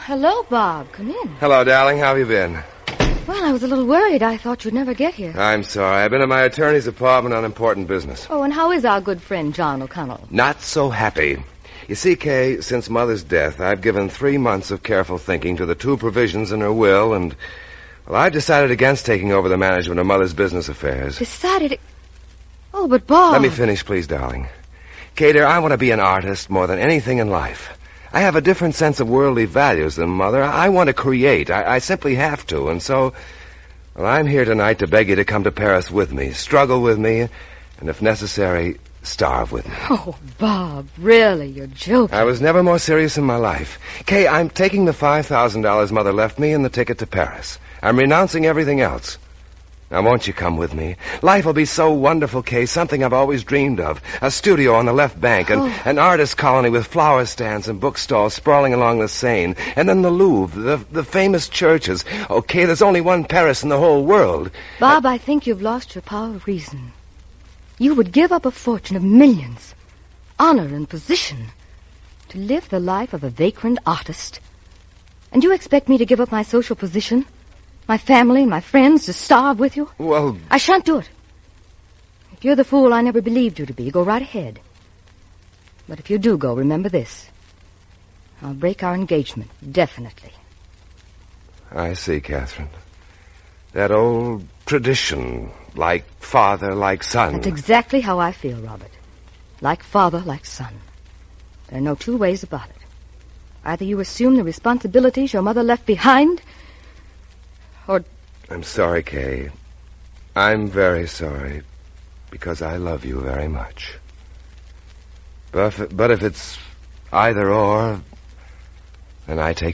Hello, Bob. Come in. Hello, darling. How have you been? Well, I was a little worried. I thought you'd never get here. I'm sorry. I've been at my attorney's apartment on important business. Oh, and how is our good friend John O'Connell? Not so happy. You see, Kay, since Mother's death, I've given 3 months of careful thinking to the 2 provisions in her will, and, well, I've decided against taking over the management of Mother's business affairs. Decided... Oh, but Bob... Let me finish, please, darling. Kay, dear, I want to be an artist more than anything in life. I have a different sense of worldly values than Mother. I want to create. I simply have to, and so... Well, I'm here tonight to beg you to come to Paris with me, struggle with me, and if necessary, starve with me. Oh, Bob, really, you're joking. I was never more serious in my life. Kay, I'm taking the $5,000 Mother left me and the ticket to Paris. I'm renouncing everything else. Now, won't you come with me? Life will be so wonderful, Kay, something I've always dreamed of. A studio on the left bank, an artist colony with flower stands and bookstalls sprawling along the Seine, and then the Louvre, the famous churches. Okay, there's only one Paris in the whole world. Bob, I think you've lost your power of reason. You would give up a fortune of millions, honor and position, to live the life of a vagrant artist. And you expect me to give up my social position, my family and my friends, to starve with you? Well... I shan't do it. If you're the fool I never believed you to be, go right ahead. But if you do go, remember this. I'll break our engagement, definitely. I see, Catherine. That old tradition, like father, like son. That's exactly how I feel, Robert. Like father, like son. There are no 2 ways about it. Either you assume the responsibilities your mother left behind, or... I'm sorry, Kay. I'm very sorry, because I love you very much. But if it's either or, then I take